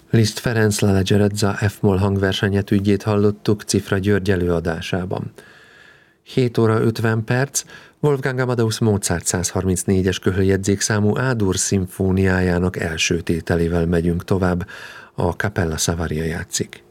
Liszt Ferenc La Leggerezza F-moll hangversenyet ügyét hallottuk Cifra György előadásában. 7 óra 50 perc, Wolfgang Amadeus Mozart 134-es köhöljegyzékszámú A-dur szimfóniájának első tételével megyünk tovább, a Capella Savaria játszik.